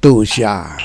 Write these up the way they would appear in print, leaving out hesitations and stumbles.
多谢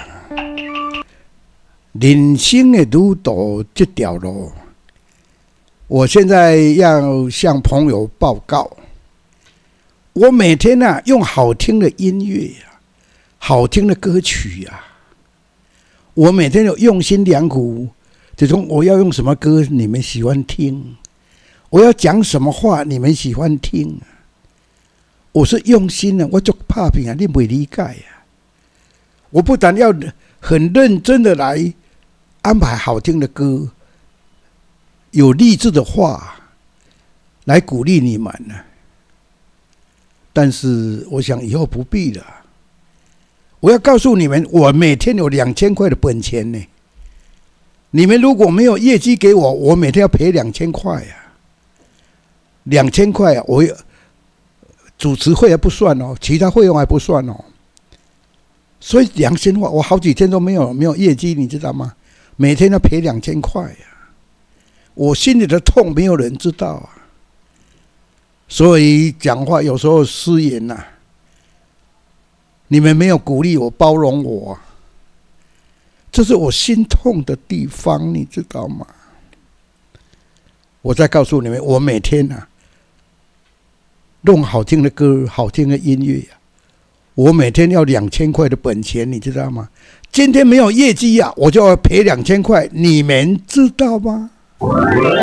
人生的旅途这条路，我现在要向朋友报告，我每天用好听的音乐好听的歌曲我每天有用心良苦，就说我要用什么歌你们喜欢听，我要讲什么话你们喜欢听，我是用心的，我做拍片你不会理解我不但要很认真的来安排好听的歌，有励志的话来鼓励你们但是我想以后不必了。我要告诉你们，我每天有2000块的本钱呢。你们如果没有业绩给我，我每天要赔2000块2000块我主持费还不算其他费用还不算所以良心话，我好几天都没有业绩，你知道吗？每天要赔2000块我心里的痛没有人知道所以讲话有时候失言你们没有鼓励我、包容我这是我心痛的地方，你知道吗？我再告诉你们，我每天弄好听的歌、好听的音乐我每天要2000块的本钱，你知道吗？今天没有业绩我就要赔2000块，你们知道吗？